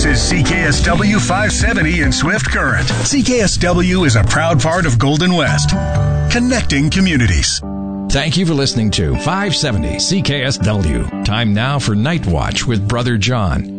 is CKSW 570 in Swift Current. CKSW is a proud part of Golden West, connecting communities. Thank you for listening to 570 CKSW. Time now for Night Watch with Brother John.